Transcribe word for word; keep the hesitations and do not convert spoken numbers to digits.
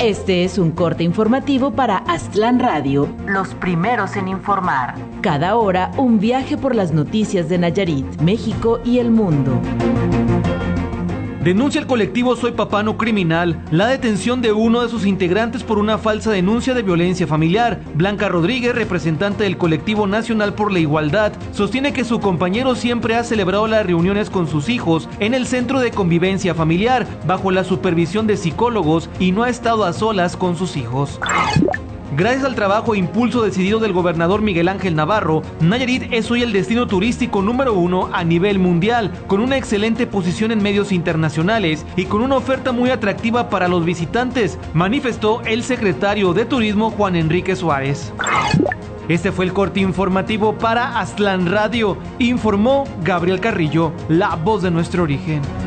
Este es un corte informativo para Aztlán Radio, los primeros en informar. Cada hora, un viaje por las noticias de Nayarit, México y el mundo. Denuncia el colectivo Soy Papá No Criminal la detención de uno de sus integrantes por una falsa denuncia de violencia familiar. Blanca Rodríguez, representante del Colectivo Nacional por la Igualdad, sostiene que su compañero siempre ha celebrado las reuniones con sus hijos en el Centro de Convivencia Familiar, bajo la supervisión de psicólogos, y no ha estado a solas con sus hijos. Gracias al trabajo e impulso decidido del gobernador Miguel Ángel Navarro, Nayarit es hoy el destino turístico número uno a nivel mundial, con una excelente posición en medios internacionales y con una oferta muy atractiva para los visitantes, manifestó el secretario de Turismo Juan Enrique Suárez. Este fue el corte informativo para Aztlán Radio, informó Gabriel Carrillo, la voz de nuestro origen.